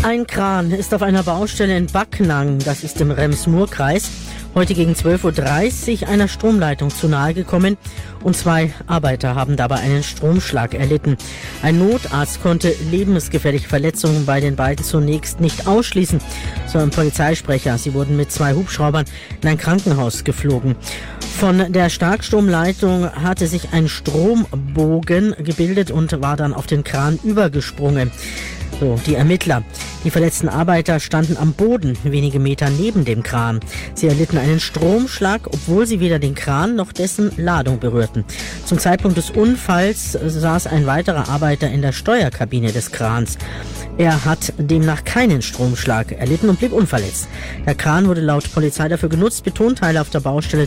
Ein Kran ist auf einer Baustelle in Backnang, das ist im Rems-Murr-Kreis, heute gegen 12:30 Uhr einer Stromleitung zu nahe gekommen und 2 Arbeiter haben dabei einen Stromschlag erlitten. Ein Notarzt konnte lebensgefährliche Verletzungen bei den beiden zunächst nicht ausschließen, so ein Polizeisprecher. Sie wurden mit 2 Hubschraubern in ein Krankenhaus geflogen. Von der Starkstromleitung hatte sich ein Strombogen gebildet und war dann auf den Kran übergesprungen. So, die Ermittler. Die verletzten Arbeiter standen am Boden, wenige Meter neben dem Kran. Sie erlitten einen Stromschlag, obwohl sie weder den Kran noch dessen Ladung berührten. Zum Zeitpunkt des Unfalls saß ein weiterer Arbeiter in der Steuerkabine des Krans. Er hat demnach keinen Stromschlag erlitten und blieb unverletzt. Der Kran wurde laut Polizei dafür genutzt, Betonteile auf der Baustelle